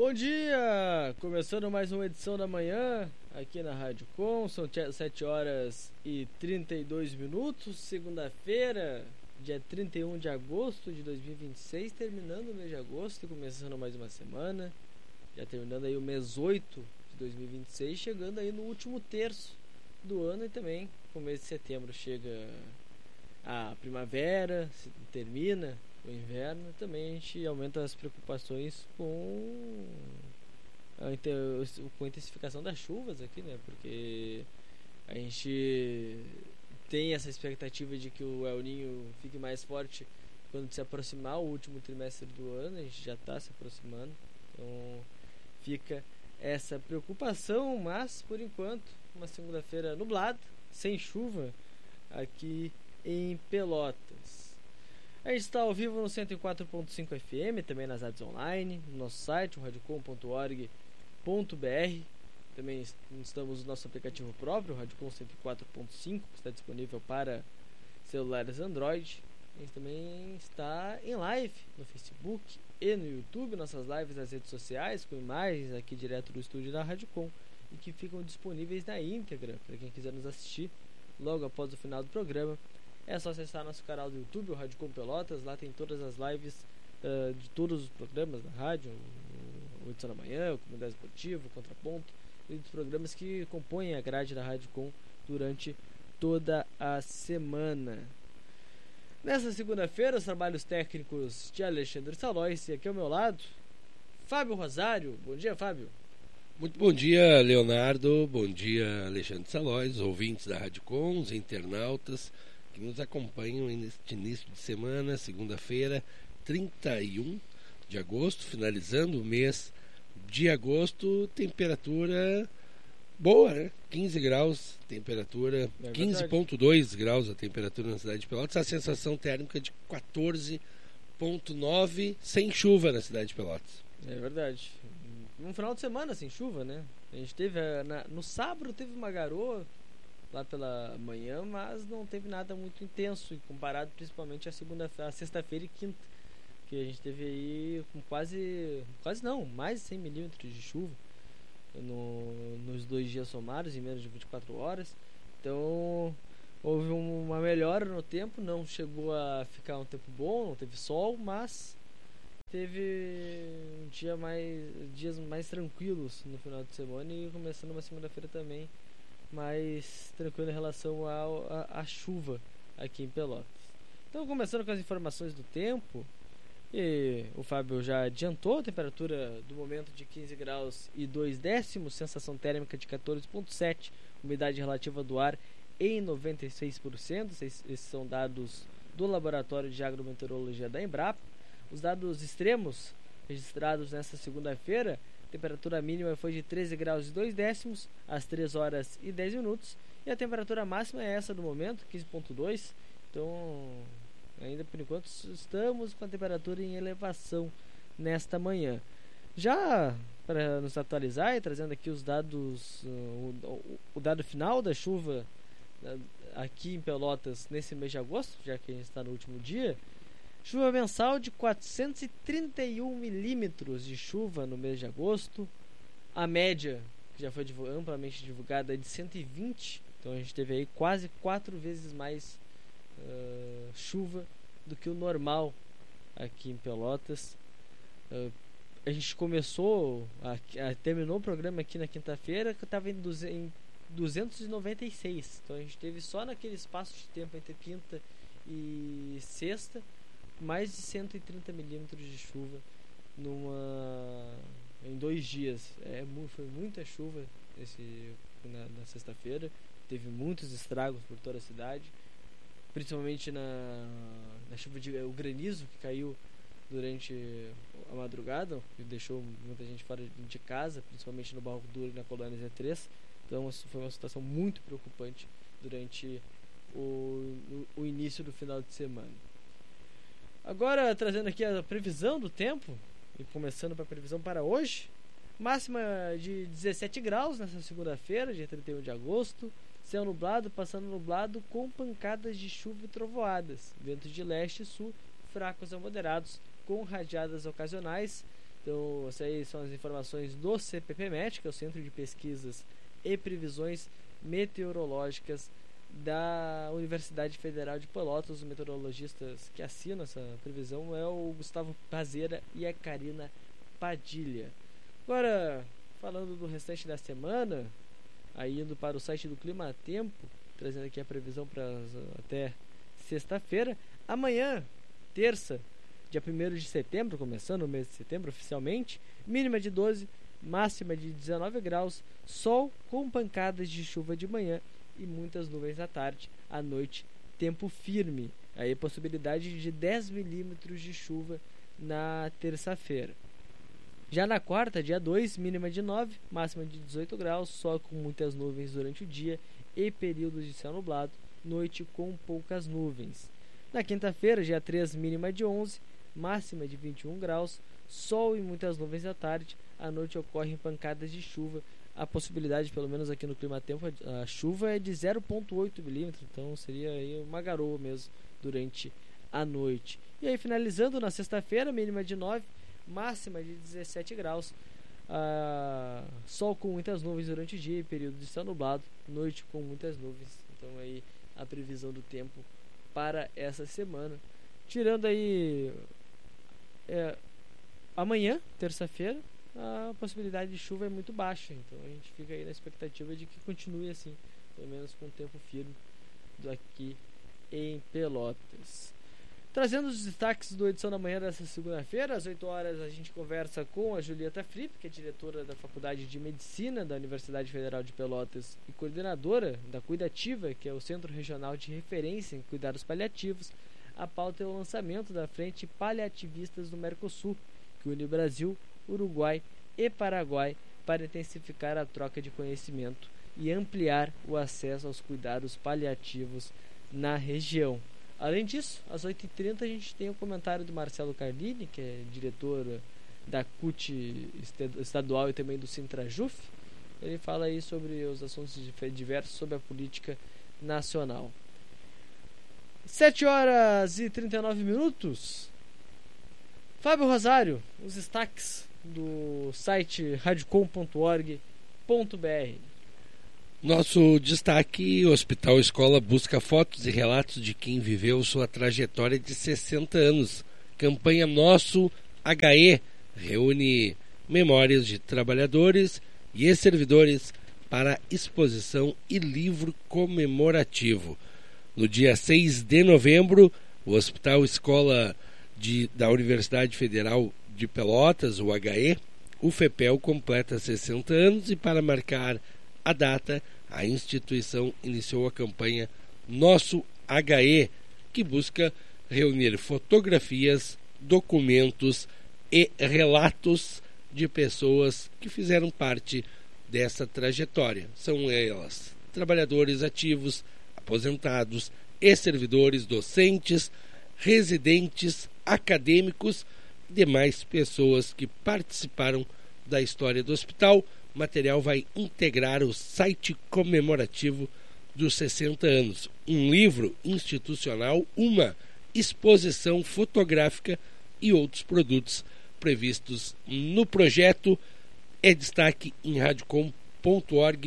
Bom dia! Começando mais uma edição da manhã aqui na Rádio Com, são 7 horas e 32 minutos, segunda-feira, dia 31 de agosto de 2026, terminando o mês de agosto e começando mais uma semana, já terminando aí o mês 8 de 2026, chegando aí no último terço do ano e também com o mês de setembro chega a primavera, se termina o inverno, também a gente aumenta as preocupações com a intensificação das chuvas aqui, né? Porque a gente tem essa expectativa de que o El Niño fique mais forte quando se aproximar o último trimestre do ano, a gente já está se aproximando, então fica essa preocupação, mas por enquanto, uma segunda-feira nublada, sem chuva aqui em Pelotas. A gente está ao vivo no 104.5 FM, também nas rádios online, no nosso site, radiocom.org.br. Também estamos no nosso aplicativo próprio, Radiocom 104.5, que está disponível para celulares Android. A gente também está em live no Facebook e no YouTube, nossas lives nas redes sociais, com imagens aqui direto do estúdio da Radiocom e que ficam disponíveis na íntegra para quem quiser nos assistir logo após o final do programa. É só acessar nosso canal do YouTube, o Rádio Com Pelotas. Lá tem todas as lives de todos os programas da rádio, o Edição da Manhã, o Comunidade Esportiva, o Contraponto, e os programas que compõem a grade da Rádio Com durante toda a semana. Nessa segunda-feira, os trabalhos técnicos de Alexandre Salóis, e aqui ao meu lado, Fábio Rosário. Bom dia, Fábio. Muito bom dia, Leonardo. Bom dia, Alexandre Salóis, ouvintes da Rádio Com, os internautas que nos acompanham neste início de semana, segunda-feira, 31 de agosto, finalizando o mês de agosto, temperatura boa, né? 15 graus, temperatura, 15,2 graus a temperatura na cidade de Pelotas, a sensação térmica de 14,9, sem chuva na cidade de Pelotas. É verdade. Um final de semana sem chuva, né? A gente teve, no sábado teve uma garoa lá pela manhã, mas não teve nada muito intenso, comparado principalmente a sexta-feira e quinta, que a gente teve aí com quase não, mais de 100 milímetros de chuva nos 2 dias somados, em menos de 24 horas. Então houve uma melhora no tempo, não chegou a ficar um tempo bom, não teve sol, mas teve dias mais tranquilos no final de semana e começando uma segunda-feira também mais tranquilo em relação à chuva aqui em Pelotas. Então, começando com as informações do tempo, e o Fábio já adiantou, a temperatura do momento de 15 graus e 2 décimos, sensação térmica de 14,7, umidade relativa do ar em 96%, esses são dados do Laboratório de Agrometeorologia da Embrapa. Os dados extremos registrados nesta segunda-feira, temperatura mínima foi de 13 graus e 2 décimos às 3 horas e 10 minutos e a temperatura máxima é essa do momento, 15,2. Então, ainda por enquanto estamos com a temperatura em elevação nesta manhã. Já para nos atualizar e trazendo aqui os dados, o dado final da chuva aqui em Pelotas nesse mês de agosto, já que a gente está no último dia. Chuva mensal de 431 milímetros de chuva no mês de agosto. A média, que já foi amplamente divulgada, é de 120. Então a gente teve aí quase 4 vezes mais chuva do que o normal aqui em Pelotas. A gente terminou o programa aqui na quinta-feira, que estava em 296. Então a gente teve só naquele espaço de tempo entre quinta e sexta mais de 130 milímetros de chuva em 2 dias. Foi muita chuva na sexta-feira. Teve muitos estragos por toda a cidade, principalmente na chuva o granizo que caiu durante a madrugada, que deixou muita gente fora de casa, principalmente no Barro Duro e na Colônia Z3. Então foi uma situação muito preocupante durante o início do final de semana. Agora trazendo aqui a previsão do tempo e começando para a previsão para hoje. Máxima de 17 graus nessa segunda-feira, dia 31 de agosto. Céu nublado, passando nublado com pancadas de chuva e trovoadas. Ventos de leste e sul fracos a moderados com rajadas ocasionais. Então, essas aí são as informações do CPPMet, que é o Centro de Pesquisas e Previsões Meteorológicas da Universidade Federal de Pelotas. Os meteorologistas que assinam essa previsão é o Gustavo Pazeira e a Karina Padilha. Agora, falando do restante da semana, aí indo para o site do Clima Tempo, trazendo aqui a previsão para até sexta-feira. Amanhã, terça, dia 1º de setembro, começando o mês de setembro oficialmente, mínima de 12, máxima de 19 graus, sol com pancadas de chuva de manhã e muitas nuvens à tarde. À noite, tempo firme, aí possibilidade de 10 milímetros de chuva na terça-feira. Já na quarta, dia 2, mínima de 9, máxima de 18 graus, sol com muitas nuvens durante o dia e períodos de céu nublado, noite com poucas nuvens. Na quinta-feira, dia 3, mínima de 11, máxima de 21 graus, sol e muitas nuvens à tarde. À noite ocorrem pancadas de chuva. A possibilidade, pelo menos aqui no Clima Tempo, a chuva é de 0,8 milímetros, então seria aí uma garoa mesmo durante a noite. E aí, finalizando na sexta-feira, mínima de 9, máxima de 17 graus, sol com muitas nuvens durante o dia e período de céu nublado, noite com muitas nuvens. Então aí a previsão do tempo para essa semana. Tirando aí amanhã, terça-feira, a possibilidade de chuva é muito baixa, então a gente fica aí na expectativa de que continue assim, pelo menos com tempo firme aqui em Pelotas. Trazendo os destaques do edição da manhã dessa segunda-feira, às 8 horas a gente conversa com a Julieta Fripp, que é diretora da Faculdade de Medicina da Universidade Federal de Pelotas e coordenadora da Cuidativa, que é o Centro Regional de Referência em Cuidados Paliativos. A pauta é o lançamento da Frente Paliativistas do Mercosul, que une Brasil, Uruguai e Paraguai para intensificar a troca de conhecimento e ampliar o acesso aos cuidados paliativos na região. Além disso, às 8h30 a gente tem o comentário do Marcelo Carlini, que é diretor da CUT estadual e também do Sintrajuf. Ele fala aí sobre os assuntos diversos sobre a política nacional. 7 horas e 39 minutos. Fábio Rosário, os destaques do site radiocom.org.br. Nosso destaque: Hospital Escola busca fotos e relatos de quem viveu sua trajetória de 60 anos. Campanha Nosso HE reúne memórias de trabalhadores e ex-servidores para exposição e livro comemorativo. No dia 6 de novembro, o Hospital Escola da Universidade Federal de Pelotas, o HE, o FEPEL, completa 60 anos e, para marcar a data, a instituição iniciou a campanha Nosso HE, que busca reunir fotografias, documentos e relatos de pessoas que fizeram parte dessa trajetória. São elas trabalhadores ativos, aposentados e servidores, docentes, residentes, acadêmicos e demais pessoas que participaram da história do hospital. O material vai integrar o site comemorativo dos 60 anos, um livro institucional, uma exposição fotográfica e outros produtos previstos no projeto. É destaque em radiocom.org.br.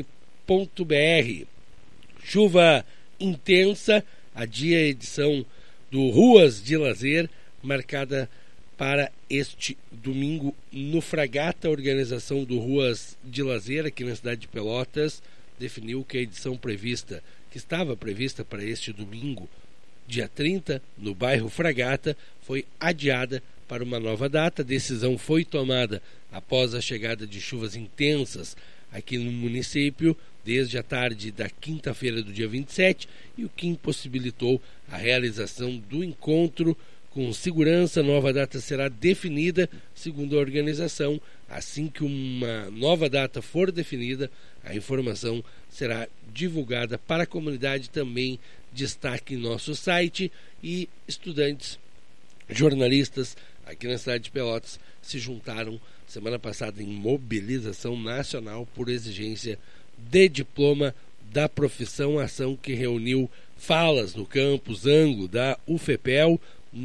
Chuva intensa adia a edição do Ruas de Lazer, marcada para este domingo no Fragata. A organização do Ruas de Lazer aqui na cidade de Pelotas definiu que a edição que estava prevista para este domingo, dia 30, no bairro Fragata, foi adiada para uma nova data. A decisão foi tomada após a chegada de chuvas intensas aqui no município desde a tarde da quinta-feira do dia 27, e o que impossibilitou a realização do encontro com segurança. A nova data será definida, segundo a organização. Assim que uma nova data for definida, a informação será divulgada para a comunidade. Também destaque em nosso site. E estudantes, jornalistas aqui na cidade de Pelotas se juntaram semana passada em mobilização nacional por exigência de diploma da profissão, ação que reuniu falas no campus Anglo da UFPEL, no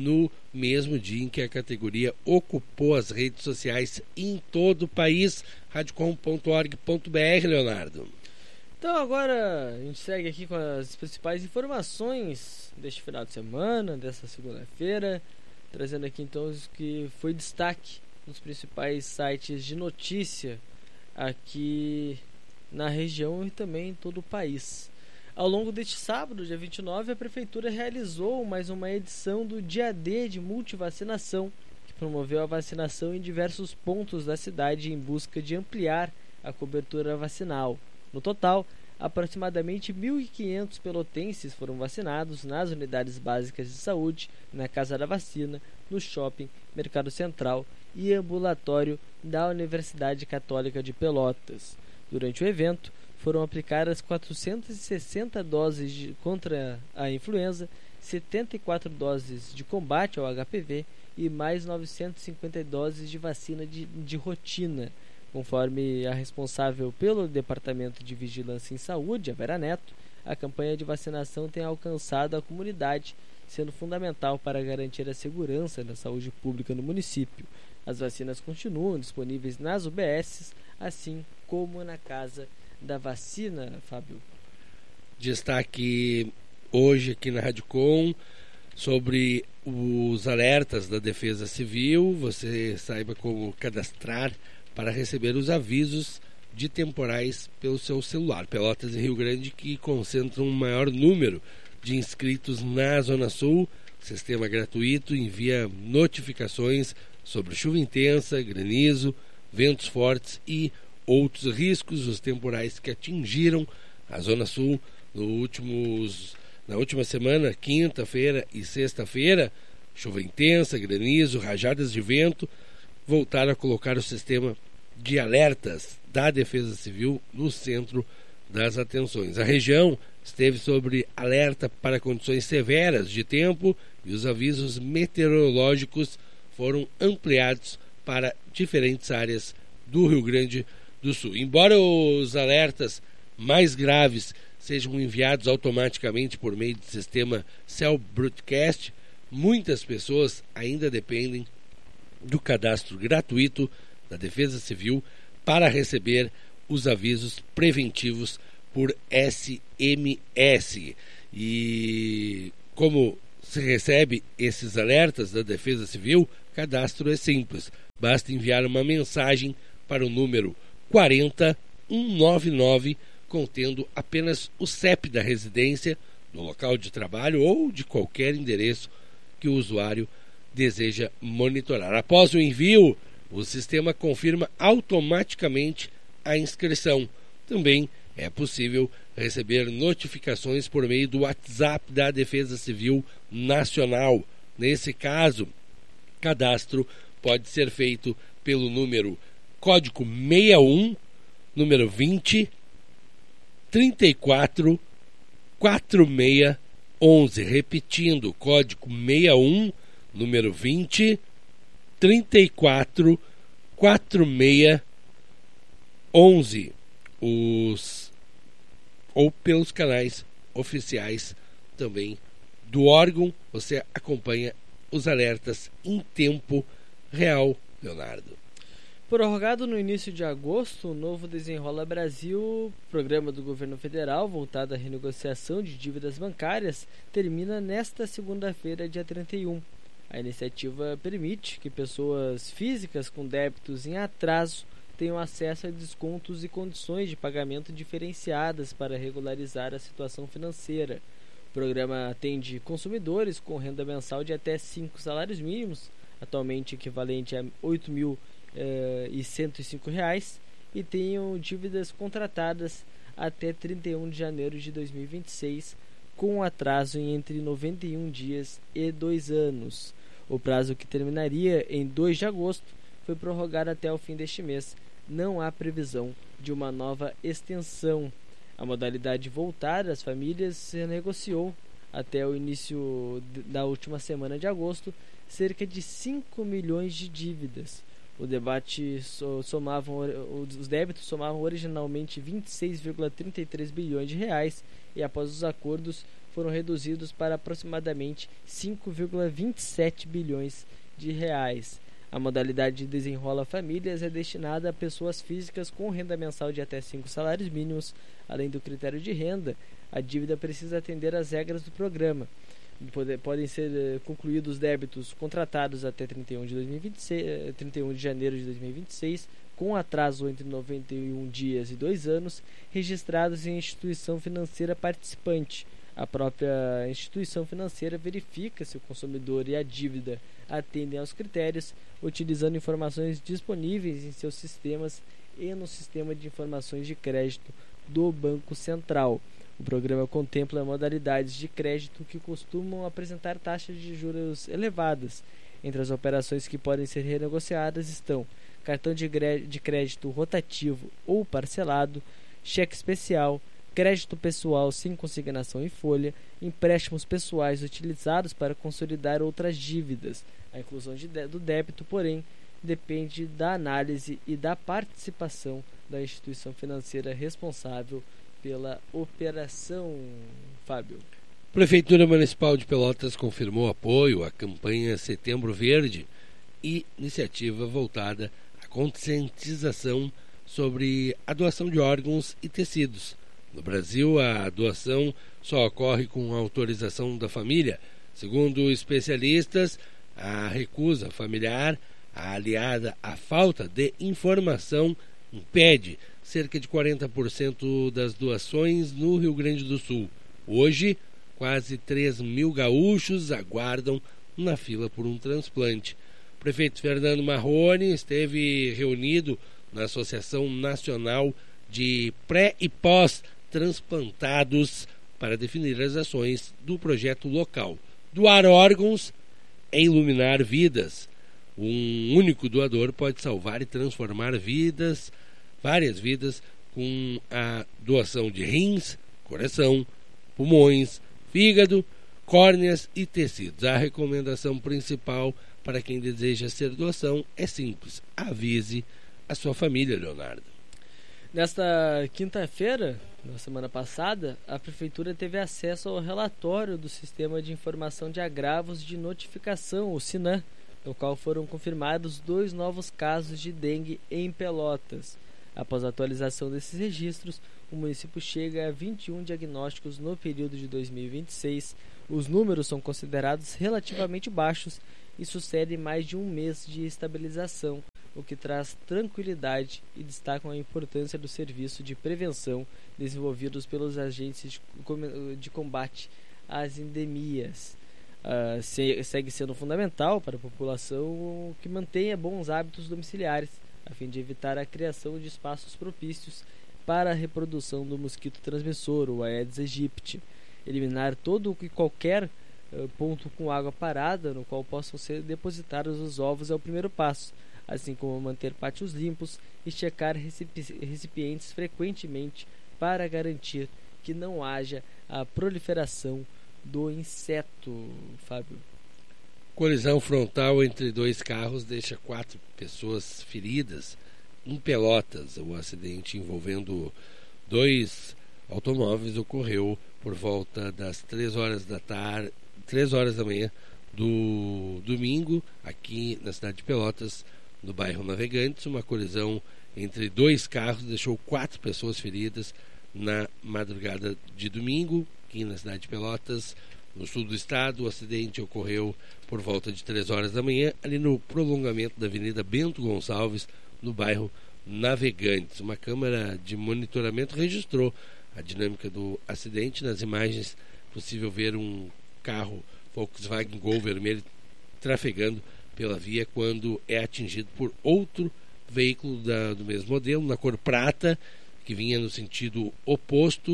mesmo dia em que a categoria ocupou as redes sociais em todo o país. Radiocom.org.br, Leonardo. Então agora a gente segue aqui com as principais informações deste final de semana, dessa segunda-feira, trazendo aqui então os que foi destaque nos principais sites de notícia aqui na região e também em todo o país. Ao longo deste sábado, dia 29, a Prefeitura realizou mais uma edição do Dia D de multivacinação, que promoveu a vacinação em diversos pontos da cidade em busca de ampliar a cobertura vacinal. No total, aproximadamente 1.500 pelotenses foram vacinados nas unidades básicas de saúde, na Casa da Vacina, no shopping, Mercado Central e ambulatório da Universidade Católica de Pelotas. Durante o evento, foram aplicadas 460 doses contra a influenza, 74 doses de combate ao HPV e mais 950 doses de vacina de rotina. Conforme a responsável pelo Departamento de Vigilância em Saúde, a Vera Neto, a campanha de vacinação tem alcançado a comunidade, sendo fundamental para garantir a segurança da saúde pública no município. As vacinas continuam disponíveis nas UBSs, assim como na Casa da Vacina, Fábio. Destaque hoje aqui na Rádio Com sobre os alertas da Defesa Civil. Você saiba como cadastrar para receber os avisos de temporais pelo seu celular. Pelotas e Rio Grande, que concentram um maior número de inscritos na Zona Sul. Sistema gratuito envia notificações sobre chuva intensa, granizo, ventos fortes e outros riscos. Os temporais que atingiram a Zona Sul na última semana, quinta-feira e sexta-feira, chuva intensa, granizo, rajadas de vento, voltaram a colocar o sistema de alertas da Defesa Civil no centro das atenções. A região esteve sob alerta para condições severas de tempo e os avisos meteorológicos foram ampliados para diferentes áreas do Rio Grande do Sul. Embora os alertas mais graves sejam enviados automaticamente por meio do sistema Cell Broadcast, muitas pessoas ainda dependem do cadastro gratuito da Defesa Civil para receber os avisos preventivos por SMS. E como se recebe esses alertas da Defesa Civil, o cadastro é simples. Basta enviar uma mensagem para o número 40199 contendo apenas o CEP da residência, do local de trabalho ou de qualquer endereço que o usuário deseja monitorar. Após o envio, o sistema confirma automaticamente a inscrição. Também é possível receber notificações por meio do WhatsApp da Defesa Civil Nacional. Nesse caso, cadastro pode ser feito pelo número código 61, número 20 34 46 11. Repetindo, código 61, número 20 34 46 11. Ou pelos canais oficiais também do órgão, você acompanha os alertas em tempo real, Leonardo. Prorrogado no início de agosto, o novo Desenrola Brasil, programa do governo federal voltado à renegociação de dívidas bancárias, termina nesta segunda-feira, dia 31. A iniciativa permite que pessoas físicas com débitos em atraso tenham acesso a descontos e condições de pagamento diferenciadas para regularizar a situação financeira. O programa atende consumidores com renda mensal de até 5 salários mínimos, atualmente equivalente a R$ 8.105, e tenham dívidas contratadas até 31 de janeiro de 2026, com atraso em entre 91 dias e 2 anos. O prazo, que terminaria em 2 de agosto, foi prorrogado até o fim deste mês. Não há previsão de uma nova extensão. A modalidade voltar às famílias se negociou até o início da última semana de agosto cerca de 5 milhões de dívidas. O debate os débitos somavam originalmente 26,33 bilhões de reais e após os acordos foram reduzidos para aproximadamente 5,27 bilhões de reais. A modalidade de Desenrola Famílias é destinada a pessoas físicas com renda mensal de até 5 salários mínimos. Além do critério de renda, a dívida precisa atender às regras do programa. Podem ser concluídos débitos contratados até 31 de janeiro de 2026, com atraso entre 91 dias e 2 anos, registrados em instituição financeira participante. A própria instituição financeira verifica se o consumidor e a dívida atendem aos critérios, utilizando informações disponíveis em seus sistemas e no sistema de informações de crédito do Banco Central. O programa contempla modalidades de crédito que costumam apresentar taxas de juros elevadas. Entre as operações que podem ser renegociadas estão cartão de crédito rotativo ou parcelado, cheque especial, crédito pessoal sem consignação em folha, empréstimos pessoais utilizados para consolidar outras dívidas. A inclusão do débito, porém, depende da análise e da participação da instituição financeira responsável pela operação. Fábio. Prefeitura Municipal de Pelotas confirmou apoio à campanha Setembro Verde e iniciativa voltada à conscientização sobre a doação de órgãos e tecidos. No Brasil, a doação só ocorre com autorização da família. Segundo especialistas, a recusa familiar, aliada à falta de informação, impede cerca de 40% das doações no Rio Grande do Sul. Hoje, quase 3 mil gaúchos aguardam na fila por um transplante. O prefeito Fernando Marrone esteve reunido na Associação Nacional de Pré- e Pós-Transplantados para definir as ações do projeto local. Doar órgãos é iluminar vidas. Um único doador pode salvar e transformar vidas, várias vidas, com a doação de rins, coração, pulmões, fígado, córneas e tecidos. A recomendação principal para quem deseja ser doação é simples: avise a sua família, Leonardo. Nesta quinta-feira, na semana passada, a Prefeitura teve acesso ao relatório do Sistema de Informação de Agravos de Notificação, o SINAM, no qual foram confirmados 2 novos casos de dengue em Pelotas. Após a atualização desses registros, o município chega a 21 diagnósticos no período de 2026. Os números são considerados relativamente baixos e sucedem mais de um mês de estabilização, o que traz tranquilidade e destacam a importância do serviço de prevenção desenvolvidos pelos agentes de combate às endemias. Segue sendo fundamental para a população que mantenha bons hábitos domiciliares, a fim de evitar a criação de espaços propícios para a reprodução do mosquito transmissor, o Aedes aegypti. Eliminar todo e qualquer ponto com água parada no qual possam ser depositados os ovos é o primeiro passo, assim como manter pátios limpos e checar recipientes frequentemente para garantir que não haja a proliferação do inseto. Fábio. Colisão frontal entre 2 carros deixa 4 pessoas feridas em Pelotas. O acidente envolvendo 2 automóveis ocorreu por volta das 3 horas da manhã do domingo, aqui na cidade de Pelotas, no bairro Navegantes. Uma colisão entre 2 carros deixou 4 pessoas feridas na madrugada de domingo, aqui na cidade de Pelotas, no sul do estado. O acidente ocorreu por volta de 3 horas da manhã, ali no prolongamento da Avenida Bento Gonçalves, no bairro Navegantes. Uma câmera de monitoramento registrou a dinâmica do acidente. Nas imagens é possível ver um carro Volkswagen Gol vermelho trafegando pela via quando é atingido por outro veículo do mesmo modelo, na cor prata, que vinha no sentido oposto.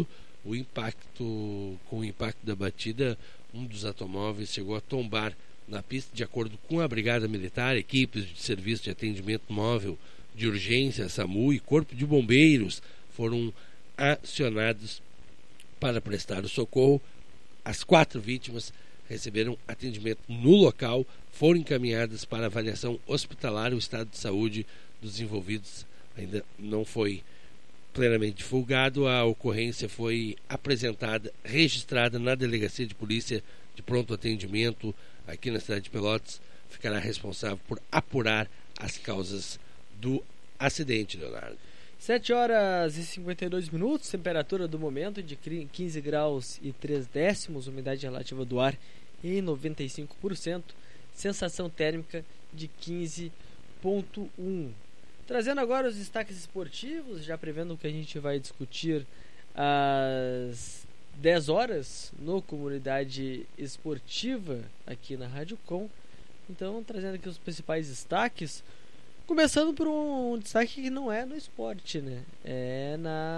Com o impacto da batida, um dos automóveis chegou a tombar na pista. De acordo com a Brigada Militar, equipes de serviço de atendimento móvel de urgência, SAMU e Corpo de Bombeiros foram acionados para prestar o socorro. As 4 vítimas receberam atendimento no local, foram encaminhadas para avaliação hospitalar. O estado de saúde dos envolvidos ainda não foi plenamente divulgado. A ocorrência foi registrada na Delegacia de Polícia de Pronto Atendimento aqui na cidade de Pelotas. Ficará responsável por apurar as causas do acidente, Leonardo. 7 horas e 52 minutos, temperatura do momento de 15 graus e 3 décimos, umidade relativa do ar em 95%, sensação térmica de 15,1. Trazendo agora os destaques esportivos, já prevendo o que a gente vai discutir às 10 horas no Comunidade Esportiva aqui na Rádio Com. Então, trazendo aqui os principais destaques, começando por um destaque que não é no esporte, né? É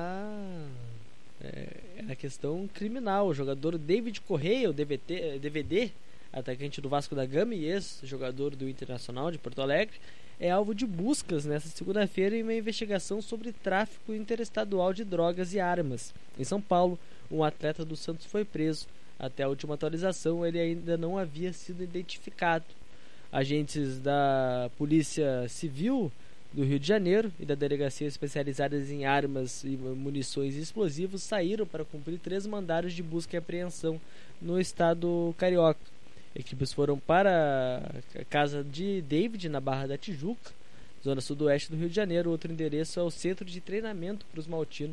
na questão criminal. O jogador David Correia, o DVD, atacante do Vasco da Gama e ex-jogador do Internacional de Porto Alegre, é alvo de buscas nesta segunda-feira em uma investigação sobre tráfico interestadual de drogas e armas. Em São Paulo, um atleta do Santos foi preso. Até a última atualização, ele ainda não havia sido identificado. Agentes da Polícia Civil do Rio de Janeiro e da Delegacia especializadas em armas e munições e explosivos saíram para cumprir 3 mandados de busca e apreensão no estado carioca. Equipes foram para a casa de David, na Barra da Tijuca, zona sudoeste do Rio de Janeiro. Outro endereço é o Centro de Treinamento Cruz Maltino,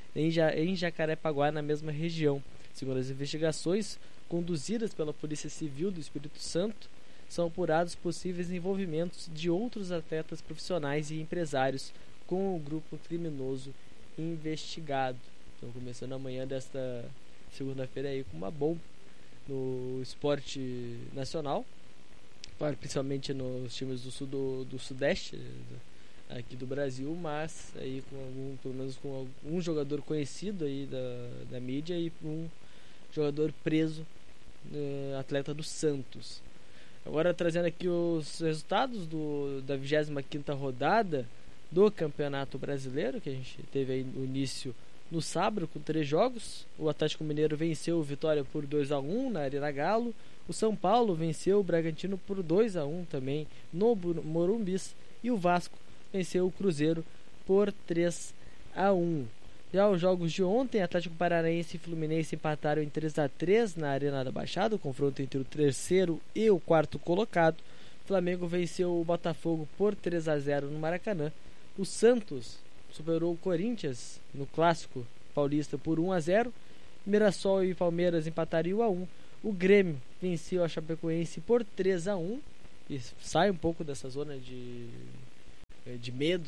em Jacarepaguá, na mesma região. Segundo as investigações conduzidas pela Polícia Civil do Espírito Santo, são apurados possíveis envolvimentos de outros atletas profissionais e empresários com o grupo criminoso investigado. Então, começando amanhã desta segunda-feira aí com uma bomba no esporte nacional, principalmente nos times do Sudeste aqui do Brasil, mas aí pelo menos com algum jogador conhecido aí da mídia e um jogador preso, atleta do Santos. Agora trazendo aqui os resultados da 25ª rodada do Campeonato Brasileiro, que a gente teve aí no início no sábado com 3 jogos. O Atlético Mineiro venceu o Vitória por 2-1 na Arena Galo. O São Paulo venceu o Bragantino por 2-1 também no Morumbis. E o Vasco venceu o Cruzeiro por 3-1. Já os jogos de ontem, Atlético Paranaense e Fluminense empataram em 3-3 na Arena da Baixada, o confronto entre o 3º e o 4º colocado. O Flamengo venceu o Botafogo por 3-0 no Maracanã. O Santos superou o Corinthians no Clássico Paulista por 1-0. Mirassol e Palmeiras empataram em 1-1. O Grêmio venceu a Chapecoense por 3-1 e sai um pouco dessa zona de medo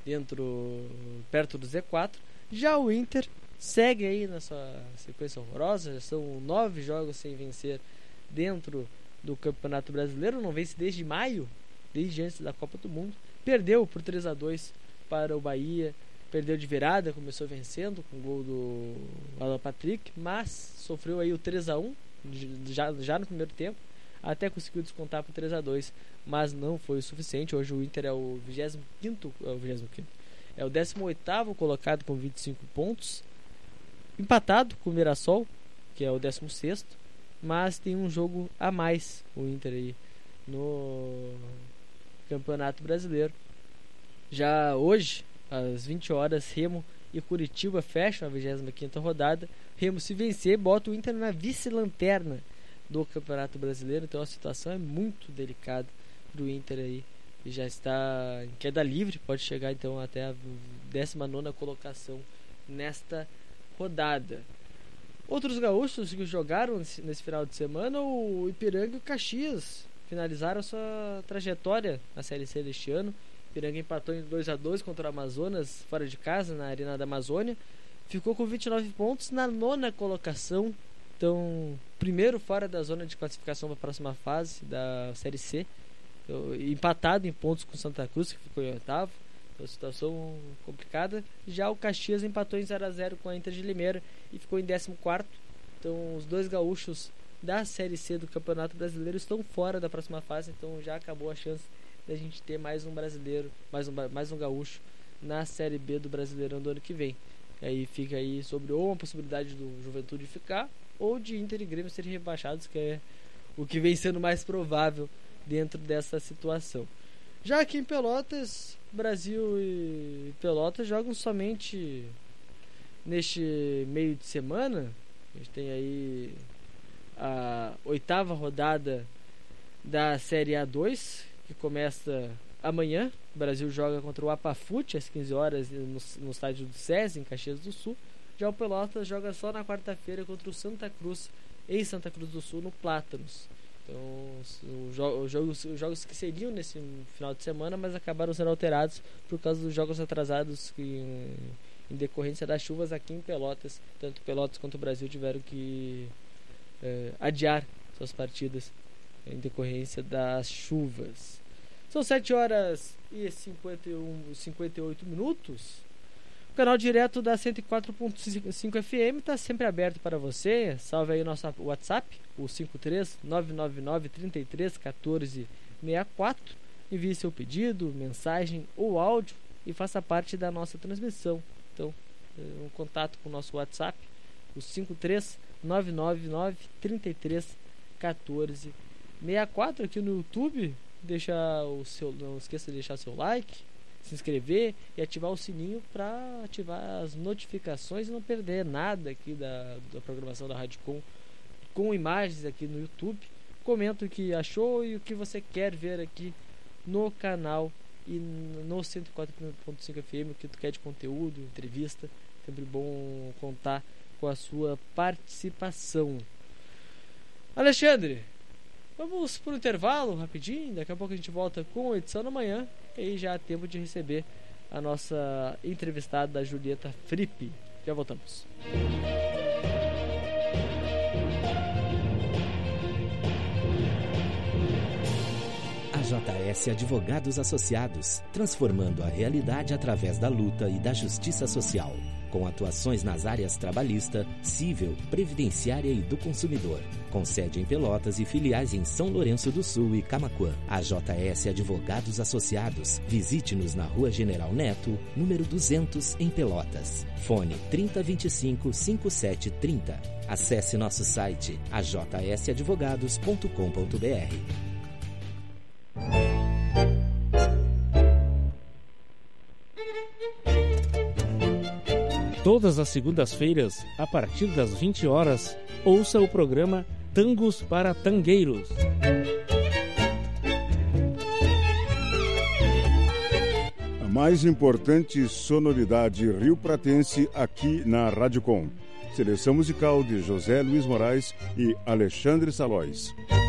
perto do Z4. Já o Inter segue aí na sua sequência horrorosa, já são 9 jogos sem vencer dentro do Campeonato Brasileiro, não vence desde maio, desde antes da Copa do Mundo. Perdeu por 3-2 para o Bahia, perdeu de virada, começou vencendo com o gol do Alan Patrick, mas sofreu aí o 3-1 já no primeiro tempo, até conseguiu descontar por 3-2, mas não foi o suficiente. Hoje o Inter é o 18º colocado com 25 pontos, empatado com o Mirassol, que é o 16º, mas tem um jogo a mais o Inter aí no Campeonato Brasileiro. Já hoje, às 20 horas, Remo e Curitiba fecham a 25ª rodada. Remo, se vencer, bota o Inter na vice-lanterna do Campeonato Brasileiro. Então a situação é muito delicada para o Inter aí, e já está em queda livre, pode chegar então até a 19ª colocação nesta rodada. Outros gaúchos que jogaram nesse final de semana, o Ipiranga e o Caxias finalizaram a sua trajetória na Série C deste ano. O Ipiranga empatou em 2-2 contra o Amazonas fora de casa na Arena da Amazônia, ficou com 29 pontos na 9ª colocação, então primeiro fora da zona de classificação para a próxima fase da Série C, empatado em pontos com Santa Cruz, que ficou em 8º. Então, situação complicada. Já o Caxias empatou em 0-0 com a Inter de Limeira e ficou em 14º. Então os dois gaúchos da Série C do Campeonato Brasileiro estão fora da próxima fase, então já acabou a chance da gente ter mais um brasileiro, mais um gaúcho na Série B do Brasileirão do ano que vem. E aí fica aí sobre ou uma possibilidade do Juventude ficar, ou de Inter e Grêmio serem rebaixados, que é o que vem sendo mais provável dentro dessa situação. Já aqui em Pelotas, Brasil e Pelotas jogam somente neste meio de semana. A gente tem aí a 8ª rodada da Série A2, que começa amanhã. O Brasil joga contra o Apafute às 15 horas no estádio do SESI, em Caxias do Sul. Já o Pelotas joga só na quarta-feira contra o Santa Cruz, em Santa Cruz do Sul, no Plátanos. Então, os jogos que seriam nesse final de semana, mas acabaram sendo alterados por causa dos jogos atrasados em decorrência das chuvas aqui em Pelotas. Tanto Pelotas quanto o Brasil tiveram que adiar suas partidas em decorrência das chuvas. São 7 horas e 58 minutos. O canal direto da 104.5 FM está sempre aberto para você. Salve aí o nosso WhatsApp, o 53999331464. Envie seu pedido, mensagem ou áudio e faça parte da nossa transmissão. Então, um contato com o nosso WhatsApp, o 53999331464. Aqui no YouTube, não esqueça de deixar seu like, se inscrever e ativar o sininho para ativar as notificações e não perder nada aqui da programação da Rádio com imagens aqui no YouTube. Comenta o que achou e o que você quer ver aqui no canal e no 104.5 FM, o que tu quer de conteúdo, entrevista. Sempre bom contar com a sua participação. Alexandre, vamos para o intervalo rapidinho. Daqui a pouco a gente volta com a edição da manhã. E aí já há tempo de receber a nossa entrevistada, Julieta Frippe. Já voltamos. A JS Advogados Associados, transformando a realidade através da luta e da justiça social. Com atuações nas áreas trabalhista, civil, previdenciária e do consumidor. Com sede em Pelotas e filiais em São Lourenço do Sul e Camaquã. A JS Advogados Associados. Visite-nos na Rua General Neto, número 200, em Pelotas. Fone 3025-5730. Acesse nosso site ajsadvogados.com.br. Todas as segundas-feiras, a partir das 20 horas, ouça o programa Tangos para Tangueiros. A mais importante sonoridade rio-pratense aqui na Rádio Com. Seleção musical de José Luiz Moraes e Alexandre Salóis.